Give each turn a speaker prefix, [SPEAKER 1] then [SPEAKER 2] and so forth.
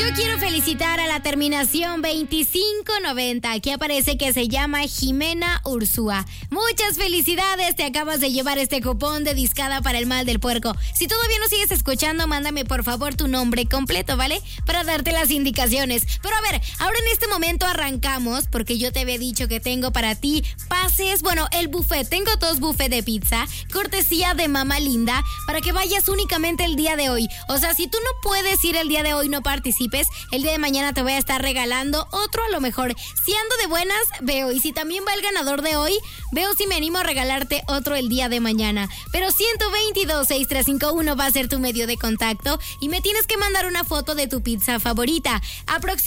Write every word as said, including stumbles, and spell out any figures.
[SPEAKER 1] quiero felicitar a la terminación veinticinco noventa. Aquí aparece que se llama Jimena Ursúa. Muchas felicidades, te acabas de llevar este cupón de discada para el mal del puerco. Si todavía no sigues escuchando, mándame por favor tu nombre completo, ¿vale? Para darte las indicaciones. Pero a ver, ahora en este momento arrancamos, porque yo te había dicho que tengo para ti pases, bueno, el buffet. Tengo dos buffets de pizza, cortesía de Mamá Linda, para que vayas únicamente el día de hoy. O sea, si tú no puedes ir el día de hoy, no participes, el día de mañana te voy a estar regalando otro a lo mejor. Si ando de buenas, veo. Y si también va el ganador de hoy, veo si me animo a regalarte otro el día de mañana. Pero ciento veintidós, sesenta y tres cincuenta y uno va a ser tu medio de contacto y me tienes que mandar una foto de tu pizza favorita. Aproximadamente